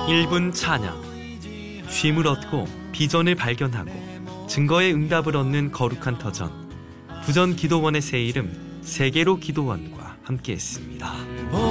1분 찬양. 쉼을 얻고 비전을 발견하고 증거의 응답을 얻는 거룩한 터전. 부전 기도원의 새 이름 세계로 기도원과 함께했습니다.